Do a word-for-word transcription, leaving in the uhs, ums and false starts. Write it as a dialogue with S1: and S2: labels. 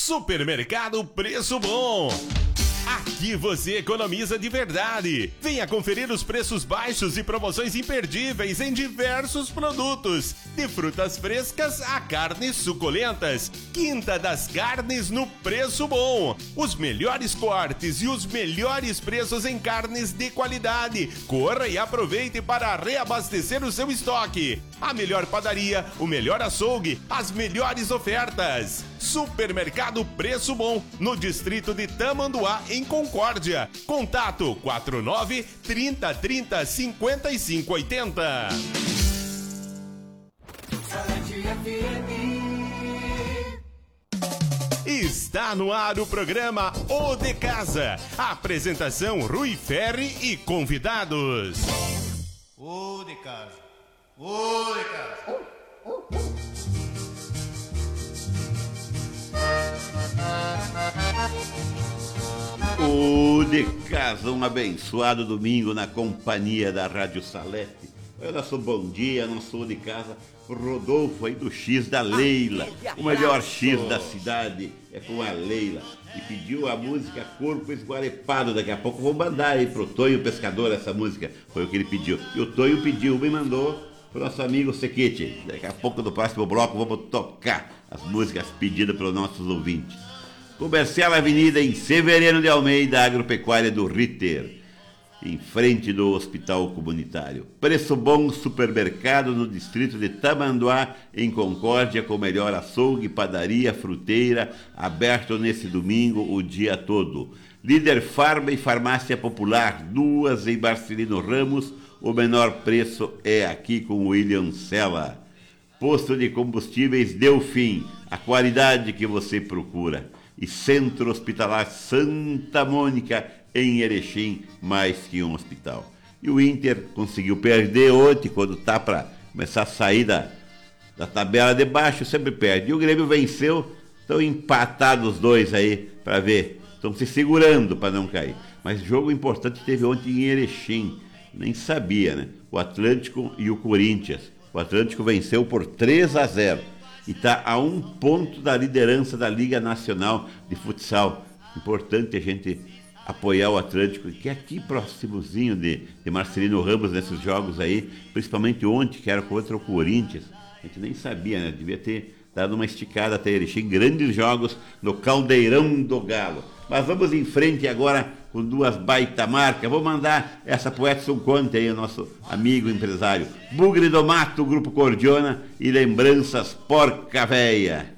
S1: Supermercado Preço Bom. Aqui você economiza de verdade. Venha conferir os preços baixos e promoções imperdíveis em diversos produtos. De frutas frescas a carnes suculentas. Quinta das Carnes no Preço Bom. Os melhores cortes e os melhores preços em carnes de qualidade. Corra e aproveite para reabastecer o seu estoque. A melhor padaria, o melhor açougue, as melhores ofertas. Supermercado Preço Bom, no distrito de Tamanduá, em Concórdia. Contato quatro nove, trinta, trinta, cinquenta e cinco, oitenta. Está no ar o programa O de Casa. Apresentação Rui Ferri e convidados.
S2: O de Casa. O de Casa.
S3: O de Casa, um abençoado domingo na companhia da Rádio Salete. É nosso bom dia, nosso O de Casa, Rodolfo aí do X da Leila. O melhor X da cidade é com a Leila. E pediu a música Corpo Esguarepado. Daqui a pouco vou mandar aí pro Tonho Pescador essa música. Foi o que ele pediu. E o Tonho pediu, me mandou pro nosso amigo Sequete. Daqui a pouco no próximo bloco vamos tocar as músicas pedidas pelos nossos ouvintes. Comercial Avenida em Severino de Almeida, Agropecuária do Ritter, em frente do Hospital Comunitário. Preço Bom Supermercado no distrito de Tamanduá, em Concórdia, com melhor açougue, padaria, fruteira, aberto nesse domingo o dia todo. Líder Farma e Farmácia Popular, duas em Marcelino Ramos, o menor preço é aqui com William Sela. Posto de Combustíveis Delfim, a qualidade que você procura. E Centro Hospitalar Santa Mônica, em Erechim, mais que um hospital. E o Inter conseguiu perder ontem, quando tá para começar a sair da, da tabela de baixo, sempre perde. E o Grêmio venceu, estão empatados os dois aí, para ver. Estão se segurando para não cair. Mas jogo importante teve ontem em Erechim, nem sabia, né? O Atlântico e o Corinthians. O Atlântico venceu por três a zero. E está a um ponto da liderança da Liga Nacional de Futsal. Importante a gente apoiar o Atlântico, que é aqui próximozinho de, de Marcelino Ramos nesses jogos aí, principalmente ontem, que era contra o Corinthians. A gente nem sabia, né? Devia ter dado uma esticada até Erechim. Grandes jogos no Caldeirão do Galo. Mas vamos em frente agora com duas baita marcas. Vou mandar essa pro Edson Conte aí, o nosso amigo empresário. Bugre do Mato, Grupo Cordiona e Lembranças Porca Véia.